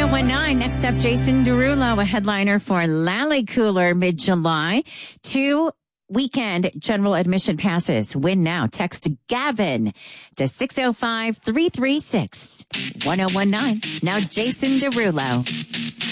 1019. Next up, Jason Derulo, a headliner for Lally Cooler mid-July. 2 weekend general admission passes. Win now. Text Gavin to 605-336-1019. Now Jason Derulo.